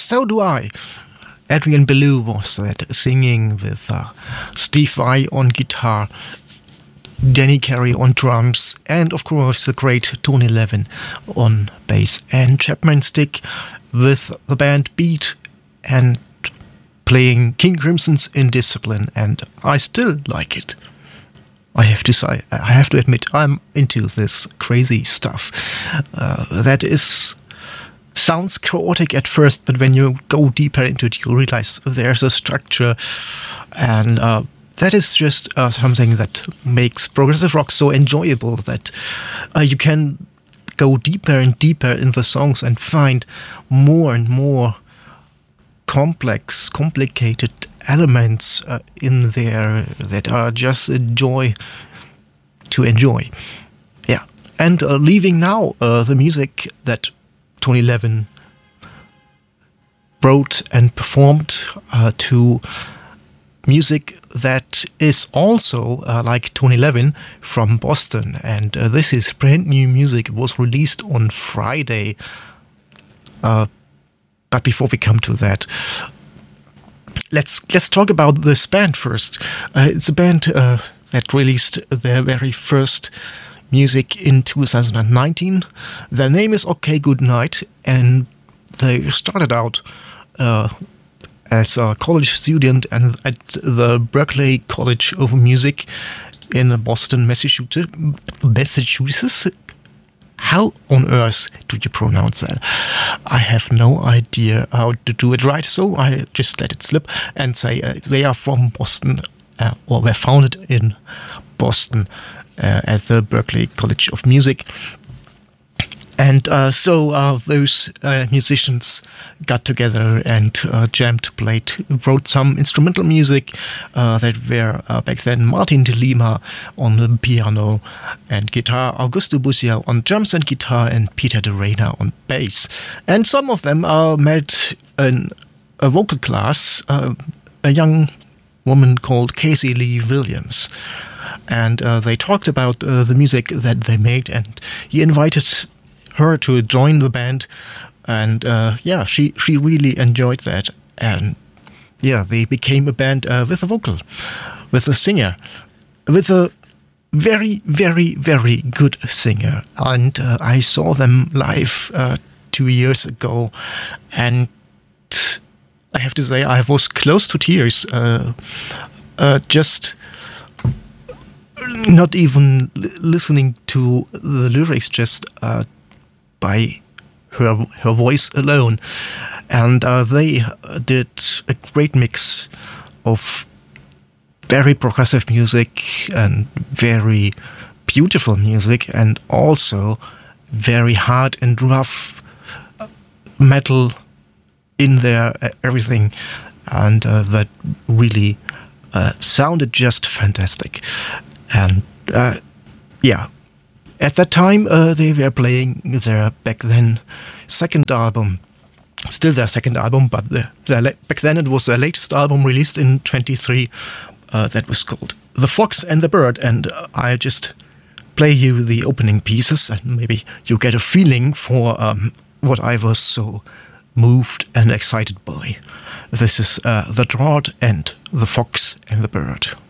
So Do I. Adrian Belew was that, singing with Steve Vai on guitar, Danny Carey on drums, and of course the great Tony Levin on bass, and Chapman Stick with the band Beat and playing King Crimson's Indiscipline, and I still like it. I have to say, I have to admit, I'm into this crazy stuff. That sounds chaotic at first, but when you go deeper into it, you realize there's a structure, and that is just something that makes progressive rock so enjoyable, that you can go deeper and deeper in the songs and find more and more complicated elements in there that are just a joy to enjoy. Yeah, and leaving now the music that Tony Levin wrote and performed to music that is also, like Tony Levin, from Boston. And this is brand new music. It was released on Friday. But before we come to that, let's talk about this band first. It's a band that released their very first music in 2019. Their name is OK Goodnight, and they started out as a college student and at the Berklee College of Music in Boston, Massachusetts. How on earth do you pronounce that? I have no idea how to do it right, so I just let it slip and say they are from Boston, or were founded in Boston at the Berklee College of Music. And so those musicians got together and jammed, played, wrote some instrumental music that were back then Martin de Lima on the piano and guitar, Augusto Busia on drums and guitar, and Peter de Reina on bass. And some of them met in a vocal class, a young woman called Casey Lee Williams. And they talked about the music that they made, and he invited her to join the band, and she really enjoyed that, and they became a band with a vocal, with a singer, with a very, very, very good singer. And I saw them live 2 years ago, and I have to say I was close to tears, just not even listening to the lyrics, just by her voice alone. And they did a great mix of very progressive music and very beautiful music, and also very hard and rough metal in there, everything. And that really sounded just fantastic. And at that time, they were playing their back then second album. Still their second album, but back then it was their latest album, released in 23. That was called The Fox and the Bird. And I just play you the opening pieces, and maybe you get a feeling for what I was so moved and excited by. This is The Drought and The Fox and the Bird.